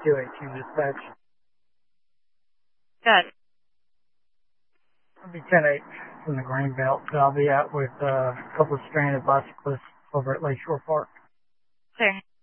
282 dispatch. Good. I'll be 10-8 from the Greenbelt. I'll be out with a couple of stranded bicyclists over at Lakeshore Park. Sure.